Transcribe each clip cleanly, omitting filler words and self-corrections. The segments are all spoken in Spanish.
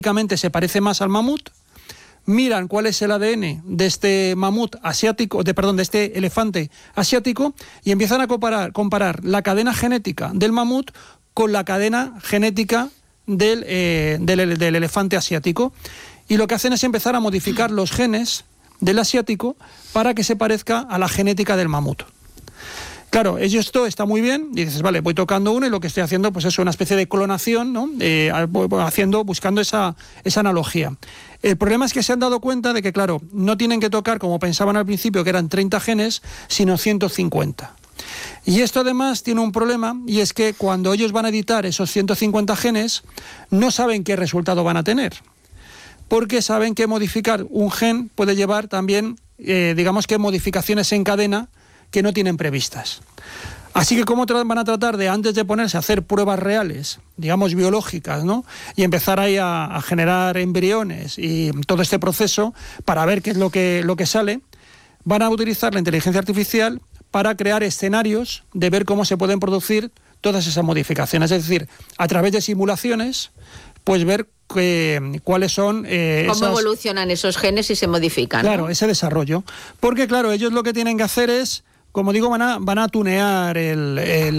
se parece más al mamut, miran cuál es el ADN de este mamut asiático, de este elefante asiático, y empiezan a comparar la cadena genética del mamut con la cadena genética del elefante asiático. Y lo que hacen es empezar a modificar los genes del asiático para que se parezca a la genética del mamut. Claro, esto está muy bien, y dices, vale, voy tocando uno y lo que estoy haciendo pues es una especie de clonación, ¿no? Buscando esa analogía. El problema es que se han dado cuenta de que, claro, no tienen que tocar, como pensaban al principio, que eran 30 genes, sino 150. Y esto además tiene un problema, y es que cuando ellos van a editar esos 150 genes, no saben qué resultado van a tener, porque saben que modificar un gen puede llevar también, modificaciones en cadena que no tienen previstas. Así que ¿cómo van a tratar de, antes de ponerse a hacer pruebas reales, digamos biológicas, ¿no? Y empezar ahí a generar embriones y todo este proceso para ver qué es lo que sale? Van a utilizar la inteligencia artificial para crear escenarios de ver cómo se pueden producir todas esas modificaciones. Es decir, a través de simulaciones, pues ver cuáles son cómo evolucionan esos genes y se modifican. Claro, ¿no? Ese desarrollo. Porque, claro, ellos lo que tienen que hacer es, como digo, van a tunear el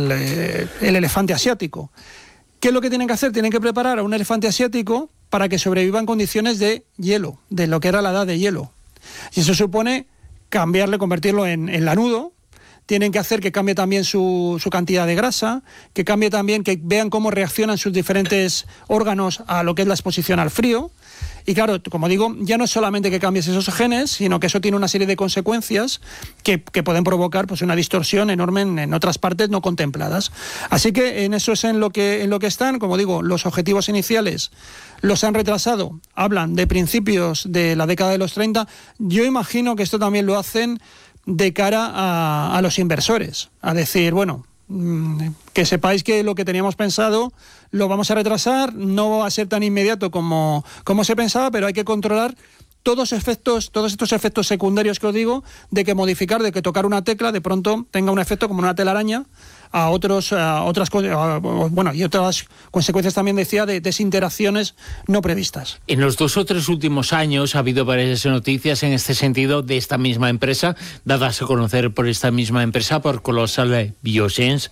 elefante asiático. ¿Qué es lo que tienen que hacer? Tienen que preparar a un elefante asiático para que sobreviva en condiciones de hielo, de lo que era la edad de hielo. Y eso supone convertirlo en lanudo. Tienen que hacer que cambie también su cantidad de grasa, que cambie también, que vean cómo reaccionan sus diferentes órganos a lo que es la exposición al frío. Y claro, como digo, ya no es solamente que cambies esos genes, sino que eso tiene una serie de consecuencias que pueden provocar pues una distorsión enorme en otras partes no contempladas. Así que en eso es en lo que están. Como digo, los objetivos iniciales los han retrasado. Hablan de principios de la década de los 30. Yo imagino que esto también lo hacen de cara a los inversores, a decir, bueno, que sepáis que lo que teníamos pensado lo vamos a retrasar, no va a ser tan inmediato como se pensaba, pero hay que controlar todos estos efectos secundarios que os digo, de que modificar, de que tocar una tecla de pronto tenga un efecto como una telaraña a otras cosas, y otras consecuencias también, decía, de desinteracciones no previstas. En los 2 o 3 últimos años ha habido varias noticias en este sentido de esta misma empresa, dadas a conocer por esta misma empresa, por Colossal Bioscience,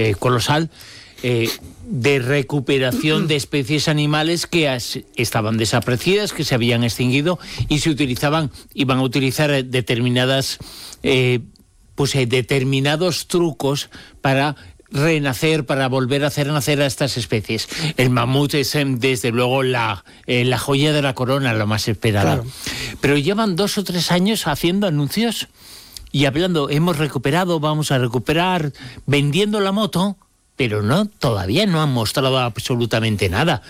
de recuperación de especies animales que estaban desaparecidas, que se habían extinguido y iban a utilizar determinados trucos para renacer, para volver a hacer nacer a estas especies. El mamut es desde luego la joya de la corona, la más esperada. Claro. Pero llevan 2 o 3 años haciendo anuncios y hablando, hemos recuperado, vamos a recuperar, vendiendo la moto, pero todavía no han mostrado absolutamente nada.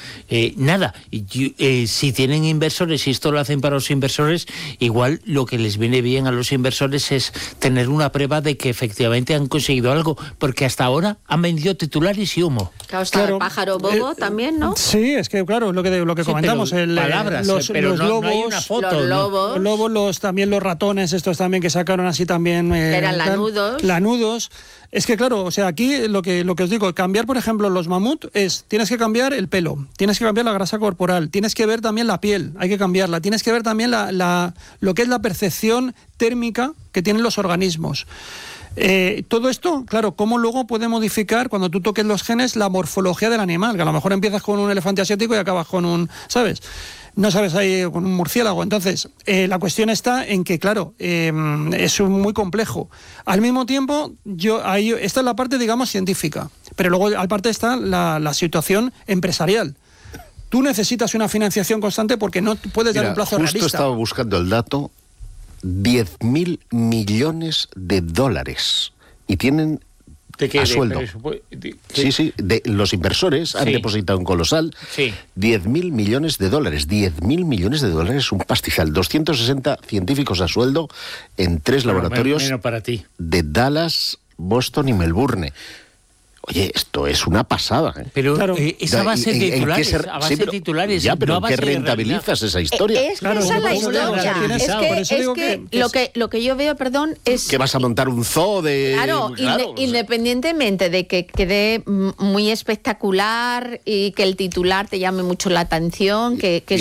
Si tienen inversores, y esto lo hacen para los inversores, igual lo que les viene bien a los inversores es tener una prueba de que efectivamente han conseguido algo, porque hasta ahora han vendido titulares y humo. Claro, el pájaro bobo también, ¿no? Sí, es que claro, lo que comentamos, palabras, los lobos, no hay una foto, los lobos, también los ratones, estos también que sacaron así también. Eran lanudos. Es que claro, o sea, aquí lo que os digo, cambiar, por ejemplo, los mamut tienes que cambiar el pelo, tienes que cambiar la grasa corporal, tienes que ver también la piel, hay que cambiarla, tienes que ver también lo que es la percepción térmica que tienen los organismos. Todo esto, claro, cómo luego puede modificar, cuando tú toques los genes, la morfología del animal, que a lo mejor empiezas con un elefante asiático y acabas con un, ¿sabes? No sabes, ahí con un murciélago. Entonces, la cuestión está en que, claro, es muy complejo. Al mismo tiempo, esta es la parte, digamos, científica, pero luego aparte está la situación empresarial. Tú necesitas una financiación constante porque no puedes dar un plazo realista. Justo estaba buscando el dato, 10.000 millones de dólares. Y tienen a sueldo. Sí, los inversores han depositado en Colossal 10.000 millones de dólares. 10.000 millones de dólares es un pastizal. 260 científicos a sueldo en 3 laboratorios para ti. de Dallas, Boston y Melbourne. Oye, esto es una pasada. Pero esa base de titulares, ya, pero ¿en qué rentabilizas esa historia? Es que esa es la historia. Lo que yo veo, perdón, es... Que vas a montar un zoo de... Claro, independientemente de que quede muy espectacular y que el titular te llame mucho la atención, que